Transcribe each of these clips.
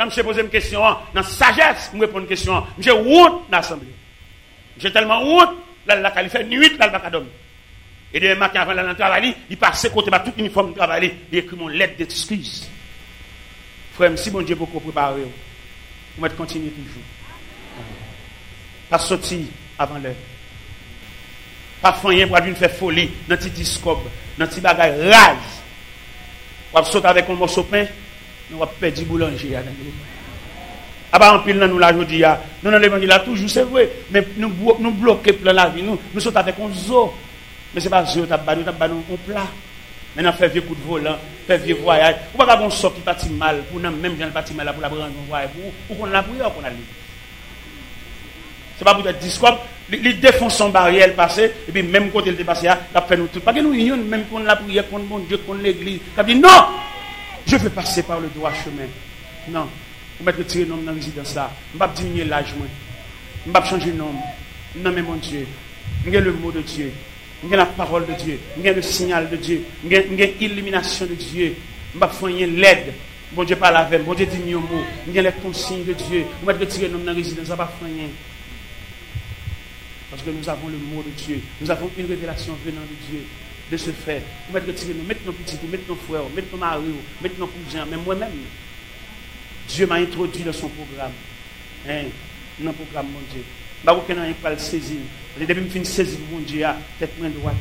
quand je pose une question, dans sagesse, je réponds une question. J'ai honte dans l'assemblée. J'ai tellement honte, là, il fait nuit, là, il va pas dormir. Et demain matin, avant d'aller travailler, il passe côté tout uniforme de travail, il écrit mon lettre d'excuse. Frère, si mon Dieu beaucoup préparé, vous mettez continuer toujours. Pas sortir avant l'heure. Pas faire pour faire folie dans petit discobe, dans petit bagage rage. On va sauter avec un morceau de pain, on va perdre du boulanger. Ah bah en pile nous la aujourd'hui nous dans l'évangile là toujours c'est vrai mais nous bloquer plein la vie nous sautons avec un zoo mais c'est pas zoo t'as pas un plat maintenant faire vieux coup de volant faire vieux voyage ou pas qu'on sort qui parti mal pour nous même gens parti mal pour la prendre un voyage pour qu'on la prière qu'on a lu c'est pas pour être discours les défonce son barrière passé et puis même côté le dépassé là fait nous tout pas que nous union même qu'on la prière contre mon Dieu contre l'église ça dit non je vais passer par le droit chemin non. Je vais retirer le nom dans la résidence là. Je ne vais pas diminuer l'âge. Je ne vais pas changer le nom. Non, mais mon Dieu. Je le mot de Dieu. Je la parole de Dieu. Je le signal de Dieu. Je l'illumination de Dieu. Je vais faire l'aide. Bon Dieu parle avec moi. Bon Dieu dit mieux mot. Je les consignes de Dieu. Je vais retirer le nom dans la résidence. Je ne vais pas faire rien. Parce que nous avons le mot de Dieu. Nous avons une révélation venant de Dieu. De ce fait. Je vais retirer nous. Mettre nos petits, mettre nos frères, mettre nos maris, mettre nos cousins, même moi-même. Dieu m'a introduit dans son programme. Dans le programme, mon Dieu. Je ne vais pas le saisir. Depuis que je finis de saisir mon Dieu, tête main droite.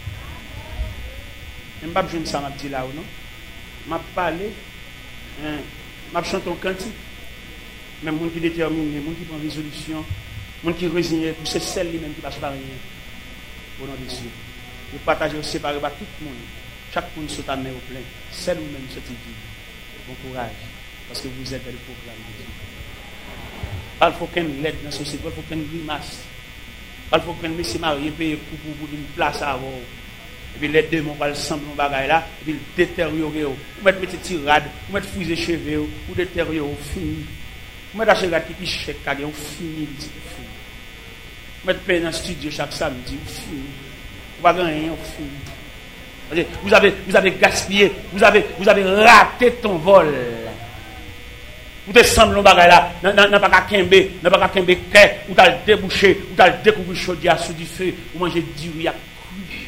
Je ne vais pas jouer ça, je là ou non. Je vais parler. Je vais chanter un cantique. Même les gens qui déterminent, les gens qui prennent résolution, les gens qui résignent, c'est celle-là qui passe par rien. Au nom de Dieu. Je partage et séparer par tout le monde. Chaque monde saute à main au plein. Celle ou même cette vie. Bon courage. Parce que vous êtes dans le programme de Dieu. Il faut qu'une lettre dans la société, il faut qu'une grimace. Il faut qu'un monsieur marié paye pour une place à avoir. Et puis les deux, on va le sembler dans le bagage là, et puis le détériorer. Vous mettez des tirades, vous mettez fusée cheveux, vous détériorer, fini. Vous mettez acheter des petits chèques, vous fini. Vous mettez payer dans le studio chaque samedi, vous fini. Vous n'avez rien, vous fini. Vous avez gaspillé, vous avez raté ton vol. Vous te semblez dans bagay là, n'a pas qu'un béquet, ou t'as débouché, ou t'as découvert chaudière sous du feu, ou manger du riz à cru.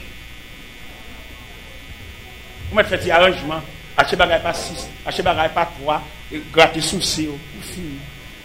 Vous mettez fait arrangement, acheter bagay pas 6, acheter bagay pas 3, et gratter souci, ou fini.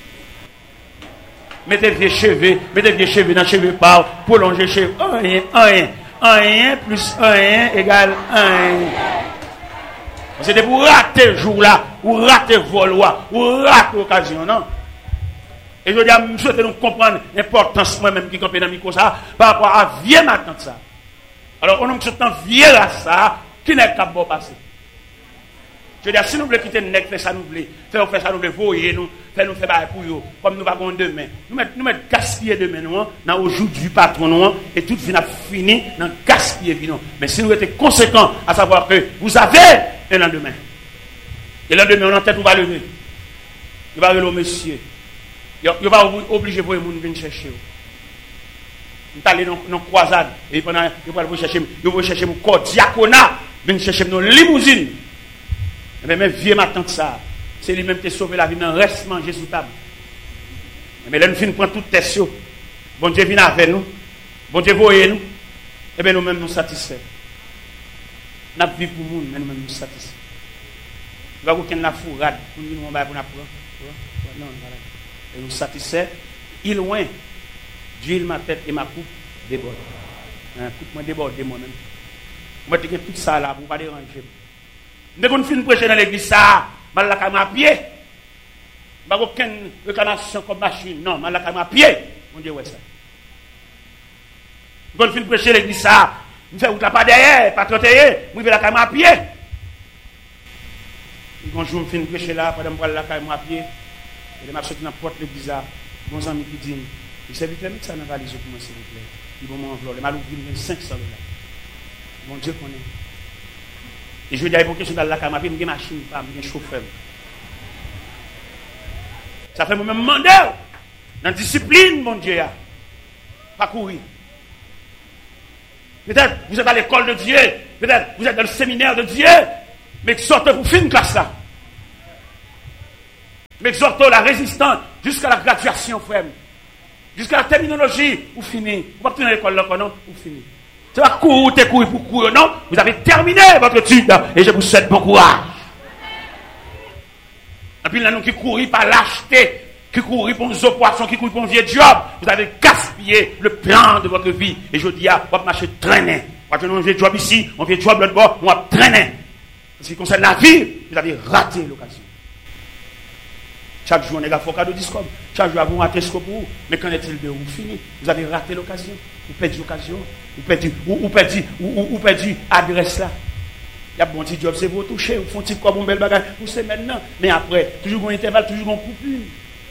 Mettez vieux cheveux dans cheveux par, prolonger cheveux, 1 plus 1 égale 1. C'était pour rater le jour là, ou rater le vol, ou rater l'occasion, non? Et je dis à M. souhaite nous comprendre l'importance moi-même qui campait dans le micro ça, par rapport à vieux matin ça. Alors, on a temps vieux là ça, qui n'est pas bon passé. Je dis à si nous voulons quitter le nec, faire ça nous voulons, faire ça nous voulons, voyer nous, faire pour eux, comme nous avons demain. Nous mettons gaspiller demain, nous, dans aujourd'hui patron, nous, et tout vient fini dans gaspiller, nous. Mais si nous étions conséquents, à savoir que vous avez un lendemain. Et le lendemain, on a tête, on va lever. Il va lever monsieur. Il va obliger pour les gens de venir chercher. On va aller dans une croisade. Et pendant, il va chercher mon corps diaconat, venir chercher nos limousines. Mais même vieux ma tante ça, c'est lui-même qui a sauvé la vie dans le reste manger sous table. Mais là, nous finissons prendre toute test. Bon Dieu vient avec nous. Bon Dieu voyez nous. Et bien nous-mêmes nous satisfaits. Nous vivons pour nous, mais nous-mêmes nous satisfaits. Nous avons aucune fourrade pour nous pour nous non, voilà. Et nous satisfaits. Il loin, d'huile ma tête et ma coupe déborde. Coupe moi déborde moi-même. Moi, je dis tout ça là pour ne pas déranger. Dès qu'on finit de prêcher dans l'église, ça, je vais à pied. Je n'ai aucune réclamation comme machine. Non, je vais à pied. Mon Dieu, ouais ça. Dès qu'on finit de prêcher dans l'église, ça, je fais pas derrière, pas trotter, je vais à pied. Un jour, je finis de prêcher là, pendant que je vais à pied. Et je suis dans la porte de l'église, mon ami qui dit, il s'est vite mettre ça dans la valise pour moi, s'il vous plaît. Il va m'envoler. Je vais 500 $. Mon Dieu connaît. Et je veux dire, pour que je suis dans la caméra, je vais une machine, je vais un chauffeur. Ça fait moi-même demander dans la discipline, mon Dieu. Pas courir. Peut-être vous êtes à l'école de Dieu, peut-être vous êtes dans le séminaire de Dieu, mais sortez pour finir une classe là. M'exhortons la résistance jusqu'à la graduation, frère. Jusqu'à la terminologie, vous finissez. Vous ne pouvez pas l'école là, non? Vous finissez. C'est pas courir pour courir, non? Vous avez terminé votre étude et je vous souhaite bon courage. Et puis là, nous qui courons par lâcheté, qui courent pour nos poissons, qui courent pour un vieux job, vous avez gaspillé le plan de votre vie. Et je dis, vous marchez traîner. Vous avez un vieux job ici, un vieux job l'autre bord, on va traîner. En ce qui concerne la vie, vous avez raté l'occasion. Chaque jour, on est là, faut cadeau discours. Chaque jour, vous ratez ce pour vous. Mais qu'en est-il de vous? Fini. Vous avez raté l'occasion. Vous perdez l'occasion. Vous perdez l'adresse là. Il y a bon petit job, c'est vous toucher. Vous font petit quoi, bon bel bagage. Vous savez maintenant. Mais après, toujours un intervalle, toujours un coupure.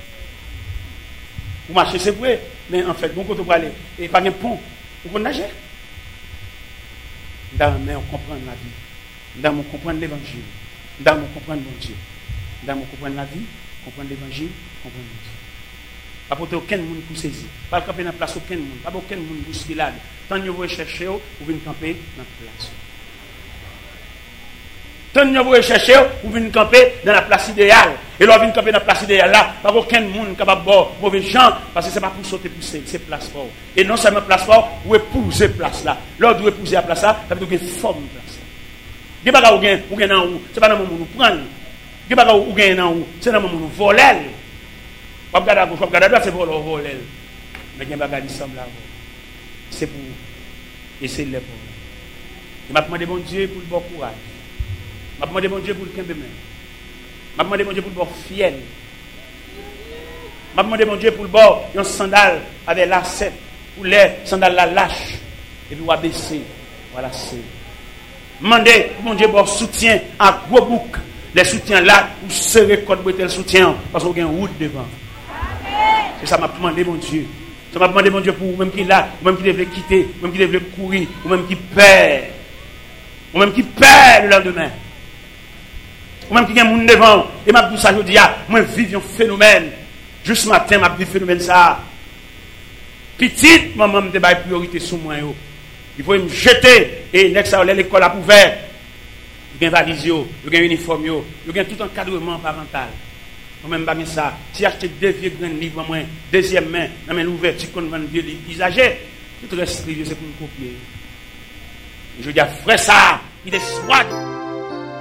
Vous marchez, c'est vrai. Mais en fait, bon, quand vous allez, et pas un pont, vous pouvez nager. Mais on comprend la vie. On comprend l'évangile. On comprend mon Dieu. On comprend la vie. Comprendre l'évangile, comprendre Dieu. Pas pour aucun monde pour saisir. Pas camper dans la place aucun monde. Pas aucun monde pour se là. Tant que vous cherchez, vous venez camper dans la place. Tant que vous cherchez, vous venez camper dans la place idéale. Et là, vous venez camper dans la place idéale là. Pas aucun monde capable de boire mauvais gens. Parce que ce n'est pas pour sauter pour ces places fortes. Et non seulement place forte, vous épousez place là. Là, vous épousez la place là, ça veut dire que vous forme place là. Vous n'avez pas de où. Ce n'est pas dans le monde où vous prenez. Qui pas ou gagne dans où c'est dans mon volel pas regarder à gauche pas regarder à droite c'est volel mais gagne bagage semble avant c'est pour essayer les pour il m'a demandé bon Dieu pour le bon courage m'a demandé bon Dieu pour le kembe main m'a demandé bon Dieu pour le bon fiel m'a demandé bon Dieu pour le bon un sandal avec lacet pour les sandales la lâche et puis va baisser voilà c'est demander bon Dieu pour soutien à gros bouc. Les soutiens là, vous serez contre le soutien parce qu'on a une route devant. C'est ça m'a demandé mon Dieu. Ça m'a demandé mon Dieu pour vous-même qui est là, vous-même qui devez quitter, vous-même qui devez courir, vous-même qui perd. Vous-même qui perd le lendemain. Vous-même qui a un monde devant. Et m'a dit ça, je dis, moi vive un phénomène. Juste ce matin, m'a dit phénomène ça. Petite, maman me débat priorité sur moi. Il faut me jeter et l'école a ouvert. Il y a un valise, il y a un uniforme, il y a tout encadrement parental. Moi-même, pas ça. Si j'achète 2 vieux grands livres, moi, deuxième main, dans l'ouverture qu'on vend vieux livres usagés, tout reste c'est pour me copier. Je dis à frère ça, il est soit.